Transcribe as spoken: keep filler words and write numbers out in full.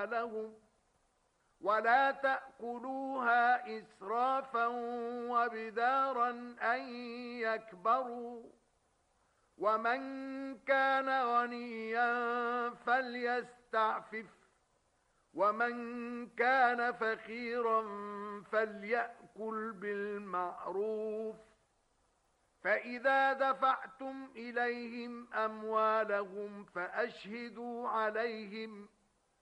أموالهم ولا تأكلوها إسرافا وبدارا أن يكبروا ومن كان غنيا فليستعفف ومن كان فقيرا فليأكل بالمعروف فإذا دفعتم إليهم أموالهم فأشهدوا عليهم